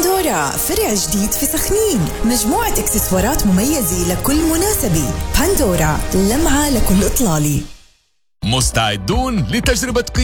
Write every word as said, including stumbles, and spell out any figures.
بندورا فرع جديد في سخنين، مجموعة اكسسوارات مميزة لكل مناسبة. بندورا، لمعة لكل إطلالة. مستعدون لتجربة